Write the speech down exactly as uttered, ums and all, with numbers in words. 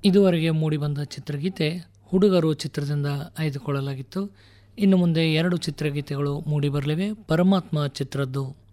ಇದುವರೆಗೆ ಮೂಡಿಬಂದ ಚಿತ್ರಗೀತೆ ಹುಡುಗರು ಚಿತ್ರದಿಂದ ಆಯ್ದುಕೊಳ್ಳಲಾಗಿತ್ತು. ಇನ್ನು ಮುಂದೆ ಎರಡು ಚಿತ್ರಗೀತೆಗಳು ಮೂಡಿಬರಲಿವೆ. ಪರಮಾತ್ಮ ಚಿತ್ರದ್ದು